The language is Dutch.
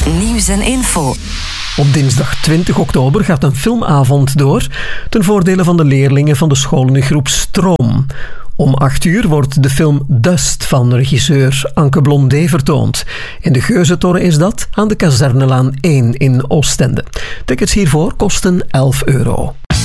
Nieuws en info. Op dinsdag 20 oktober gaat een filmavond door ten voordele van de leerlingen van de school in de groep Stroom. Om 8:00 wordt de film Dust van regisseur Anke Blondé vertoond. In de Geuzentoren is dat aan de Kazernelaan 1 in Oostende. Tickets hiervoor kosten €11.